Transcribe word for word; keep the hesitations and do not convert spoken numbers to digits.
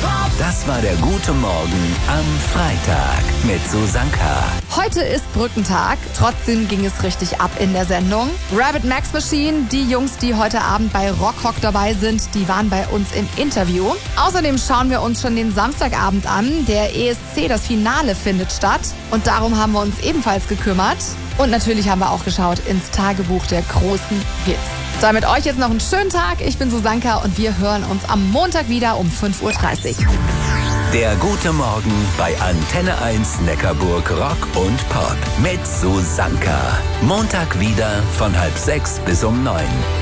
Das war der gute Morgen am Freitag mit Susanka. Heute ist Brückentag, trotzdem ging es richtig ab in der Sendung. Rabbit Max Machine, die Jungs, die heute Abend bei Rockhock dabei sind, die waren bei uns im Interview. Außerdem schauen wir uns schon den Samstagabend an. Der E S C, das Finale findet statt und darum haben wir uns ebenfalls gekümmert. Und natürlich haben wir auch geschaut ins Tagebuch der großen Hits. Damit euch jetzt noch einen schönen Tag. Ich bin Susanka und wir hören uns am Montag wieder um fünf Uhr dreißig. Der gute Morgen bei Antenne eins Neckarburg Rock und Pop mit Susanka. Montag wieder von halb sechs bis um neun.